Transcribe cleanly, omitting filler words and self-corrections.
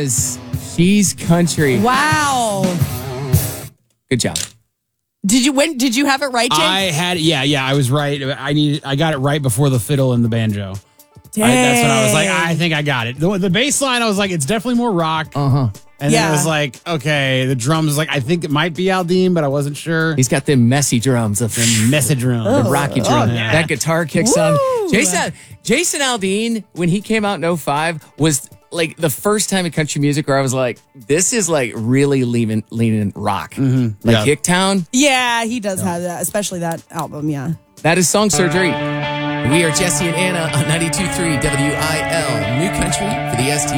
was She's Country. Wow. Good job. Did you have it right, Jake? I had, I was right. I got it right before the fiddle and the banjo. Dang. That's what I was like. I think I got it. The bass line, I was like, it's definitely more rock. Uh-huh. And then it was like, okay, the drums, like, I think it might be Aldean, but I wasn't sure. He's got them messy drums. The messy drum. The rocky drum. yeah. That guitar kicks on. Jason Aldean, when he came out in 05, was like the first time in country music where I was like, this is like really leaning rock. Mm-hmm. Like Hicktown. Yeah, he does have that, especially that album, yeah. That is Song Surgery. We are Jesse and Anna on 92.3 WIL. New Country for the ST.